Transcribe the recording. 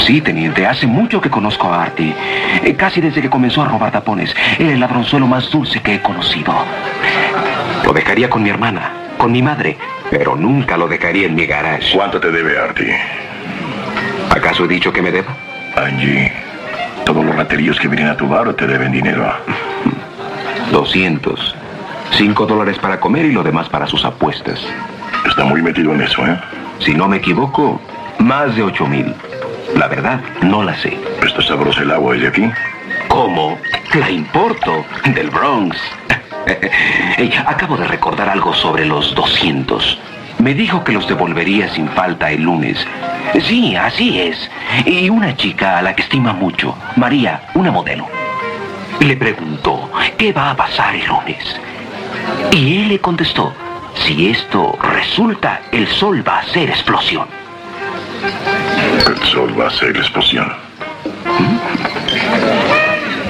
Sí, teniente, hace mucho que conozco a Artie. Casi desde que comenzó a robar tapones. Era el ladronzuelo más dulce que he conocido. Lo dejaría con mi hermana, con mi madre, pero nunca lo dejaría en mi garage. ¿Cuánto te debe Artie? ¿Acaso he dicho que me deba? Angie, todos los raterillos que vienen a tu bar te deben dinero. 200. $5 para comer y lo demás para sus apuestas. Está muy metido en eso, ¿eh? Si no me equivoco, más de 8,000. La verdad, no la sé. ¿Está sabroso el agua de aquí? ¿Cómo? La importo, del Bronx. Hey, acabo de recordar algo sobre los 200. Me dijo que los devolvería sin falta el lunes. Sí, así es. Y una chica a la que estima mucho, María, una modelo, le preguntó qué va a pasar el lunes. Y él le contestó, si esto resulta, el sol va a hacer explosión. El sol va a hacer explosión.